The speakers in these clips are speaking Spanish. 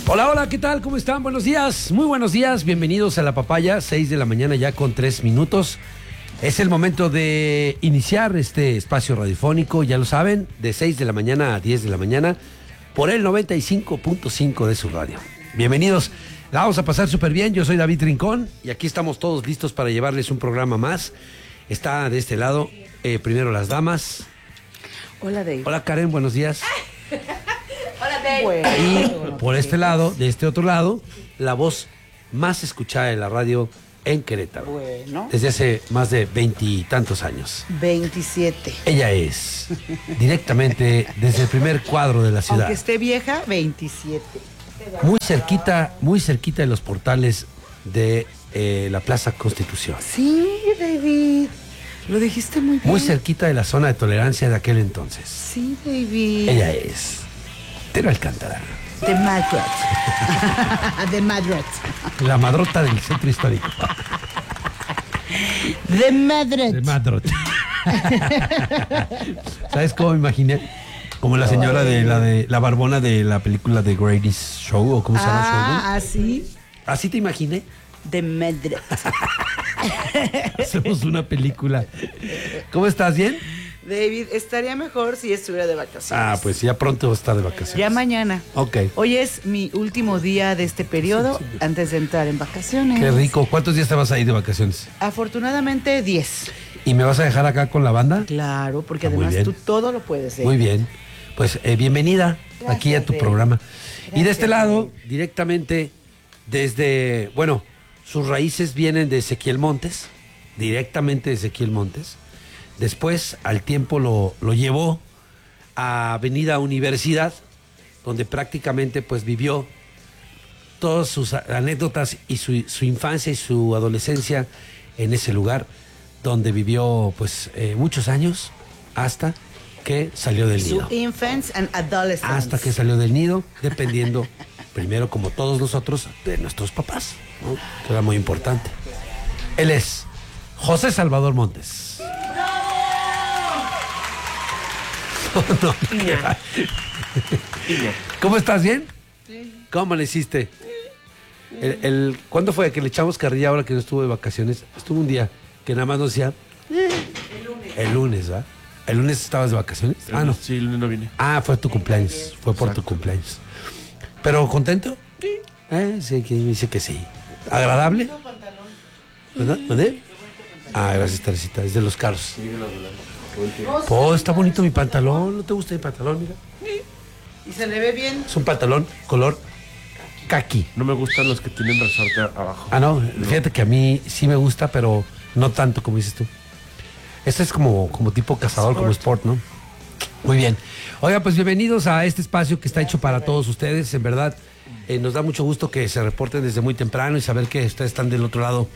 Hola, hola, ¿qué tal? ¿Cómo están? Buenos días, muy buenos días, bienvenidos a La Papaya, 6 de la mañana ya con 3 minutos. Es el momento de iniciar este espacio radiofónico, ya lo saben, de 6 de la mañana a 10 de la mañana por el 95.5 de su radio. Bienvenidos, la vamos a pasar súper bien, yo soy David Rincón y aquí estamos todos listos para llevarles un programa más. Está de este lado, primero las damas. Hola, Dave. Hola, Karen, buenos días. Hola, Dave. Y por este lado, de este otro lado, la voz más escuchada de la radio en Querétaro. Bueno. Desde hace más de 20 y tantos años. 27. Ella es directamente desde el primer cuadro de la ciudad. Aunque esté vieja, 27. Muy cerquita de los portales de la Plaza Constitución. Sí, David. Lo dijiste muy bien. Muy cerquita de la zona de tolerancia de aquel entonces. Sí, David. Ella es Tere Alcántara. De Madrid. De Madrid. La madrota del centro histórico. De Madrid. De Madrid. ¿Sabes cómo me imaginé? Como la señora de la barbona de la película The Greatest Show, o cómo se llama el show, ¿no? ¿Así? ¿Así te imaginé? De Madrid. Hacemos una película. ¿Cómo estás? ¿Bien? David, estaría mejor si estuviera de vacaciones. Ah, pues ya pronto está de vacaciones. Ya mañana. Ok. Hoy es mi último día de este periodo antes de entrar en vacaciones. Qué rico. ¿Cuántos días te vas a ir de vacaciones? Afortunadamente, 10. ¿Y me vas a dejar acá con la banda? Claro, porque Ah, muy además bien. tú todo lo puedes hacer. Muy bien. Pues bienvenida aquí a tu Dave. programa. Y de este Gracias, lado, Dave. directamente desde, bueno, sus raíces vienen de Ezequiel Montes, directamente de Ezequiel Montes. Después, al tiempo lo llevó a Avenida Universidad, donde prácticamente pues vivió todas sus anécdotas y su infancia y su adolescencia en ese lugar, donde vivió pues muchos años hasta que salió del Su nido. infants and adolescents. Hasta que salió del nido, dependiendo, primero como todos nosotros, de nuestros papás, ¿no? Que era muy importante. Él es José Salvador Montes. No, ¿Cómo estás? ¿Bien? Sí. ¿Cómo amaneciste? ¿Cuándo fue que le echamos carrilla ahora que no estuvo de vacaciones? Estuvo un día que nada más nos decía... El lunes, ¿va? ¿El lunes estabas de vacaciones? No. Sí, el lunes no vine. Ah, fue tu cumpleaños. Fue por tu cumpleaños. ¿Pero contento? Sí. Sí, que dice que sí. ¿Agradable? ¿Verdad? ¿Verdad? Ah, gracias, Teresita. Es de los caros. Está bonito mi pantalón. ¿No te gusta mi pantalón? Mira. ¿Y se le ve bien? Es un pantalón color caqui. No me gustan los que tienen resorte abajo. Ah, no. Fíjate que a mí sí me gusta, pero no tanto como dices tú. Este es como tipo cazador, como sport, ¿no? Muy bien. Oiga, pues bienvenidos a este espacio que está hecho para todos ustedes. En verdad, nos da mucho gusto que se reporten desde muy temprano y saber que ustedes están del otro lado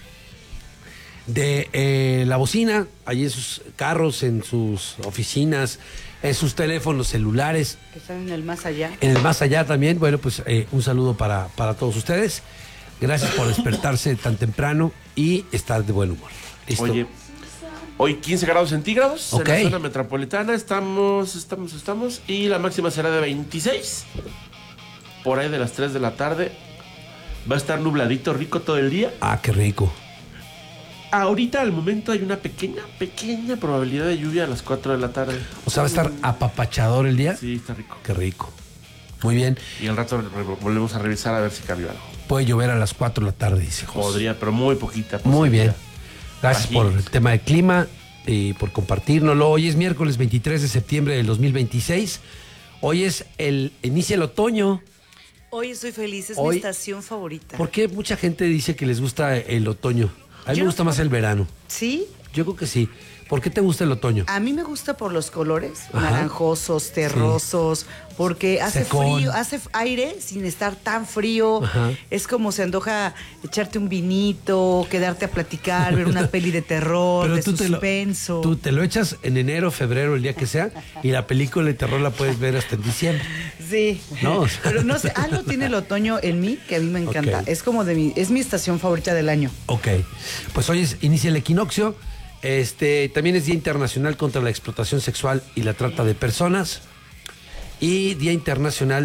de la bocina, allí en sus carros, en sus oficinas, en sus teléfonos celulares. Que están en el más allá. En el más allá también. Bueno, pues un saludo para todos ustedes. Gracias por despertarse tan temprano y estar de buen humor. ¿Listo? Oye, hoy 15 grados centígrados Ok. en la zona metropolitana. Estamos. Y la máxima será de 26. Por ahí de las 3 de la tarde. Va a estar nubladito, rico todo el día. Ah, qué rico. Ahorita, al momento, hay una pequeña probabilidad de lluvia a las 4 de la tarde. O sea, va a estar apapachador el día. Sí, está rico. Qué rico. Muy bien. Y al rato volvemos a revisar a ver si cambió algo. Puede llover a las 4 de la tarde, dice José. Podría, pero muy poquita. Muy bien. Gracias Bajito. por el tema de clima y por compartirnoslo. Hoy es miércoles 23 de septiembre del 2026. Hoy es inicia el otoño. Hoy estoy feliz, es Hoy- mi estación favorita. ¿Por qué mucha gente dice que les gusta el otoño? A mí Yo- me gusta más el verano. ¿Sí? Yo creo que sí. ¿Por qué te gusta el otoño? A mí me gusta por los colores, Ajá. naranjosos, terrosos, porque hace Secón. frío, hace aire sin estar tan frío. Ajá. Es como se antoja echarte un vinito, quedarte a platicar, ver una peli de terror, de suspenso. tú te lo echas en enero, febrero, el día que sea, y la película de terror la puedes ver hasta en diciembre. Sí. No. Pero no sé, algo tiene el otoño en mí que a mí me encanta. Ok. Es como es mi estación favorita del año. Ok, pues hoy inicia el equinoccio. También es Día Internacional contra la Explotación Sexual y la Trata de Personas. Y Día Internacional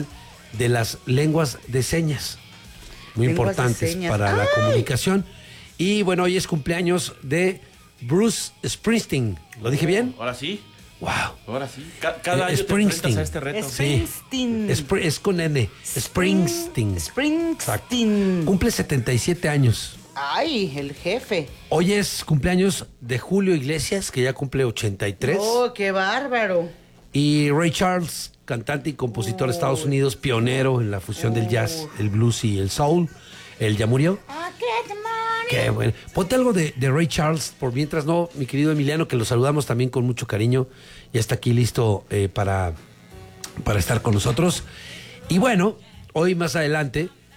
de las lenguas de señas, muy Lenguas de importantes señas. para la comunicación. Y bueno, hoy es cumpleaños de Bruce Springsteen. ¿Lo dije bien? Ahora sí. Wow. Ahora sí. Cada año te Springsteen. enfrentas a este reto. Springsteen. Es con N. Springsteen. Exacto. Springsteen. Cumple 77 años. Ay, el jefe. Hoy es cumpleaños de Julio Iglesias, que ya cumple 83. Oh, qué bárbaro. Y Ray Charles, cantante y compositor de Estados Unidos, pionero en la fusión del jazz, el blues y el soul. Él ya murió. Qué bueno. Ponte algo de Ray Charles, por mientras no, mi querido Emiliano, que lo saludamos también con mucho cariño. Ya está aquí listo para estar con nosotros. Y bueno, hoy más adelante